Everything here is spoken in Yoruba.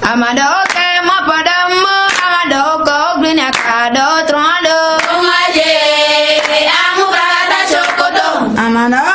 Amado ke mo padamo amado ko green akado trondo. Omaje amu frata chokoto. Amado